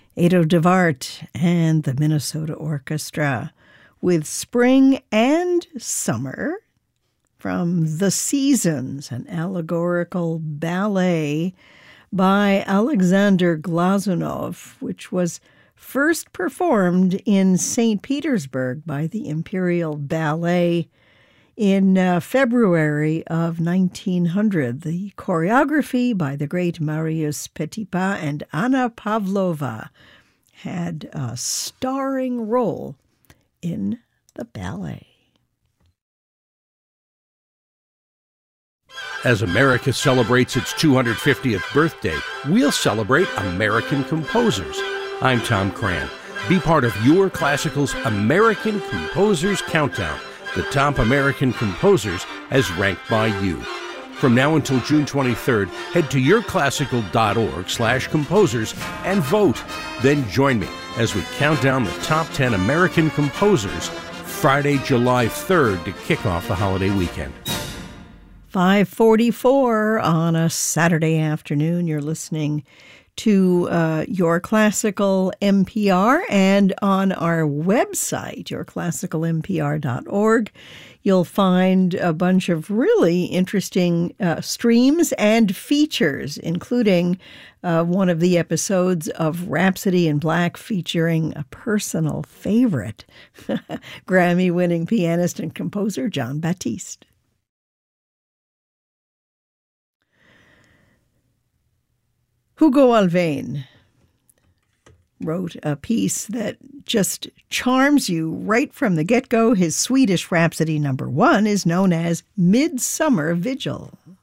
Ado DeVart and the Minnesota Orchestra with Spring and Summer from The Seasons, an allegorical ballet by Alexander Glazunov, which was first performed in St. Petersburg by the Imperial Ballet in February of 1900. The choreography by the great Marius Petipa and Anna Pavlova had a starring role in the ballet. As America celebrates its 250th birthday, we'll celebrate American composers. I'm Tom Cran. Be part of Your Classical's American Composers Countdown, the top American composers as ranked by you. From now until June 23rd, head to yourclassical.org/composers and vote. Then join me as we count down the top 10 American composers Friday, July 3rd to kick off the holiday weekend. 5:44 on a Saturday afternoon. You're listening to Your Classical NPR, and on our website, yourclassicalnpr.org, you'll find a bunch of really interesting streams and features, including one of the episodes of Rhapsody in Black featuring a personal favorite, Grammy-winning pianist and composer Jon Batiste. Hugo Alvain wrote a piece that just charms you right from the get-go. His Swedish Rhapsody No. 1 is known as Midsummer Vigil.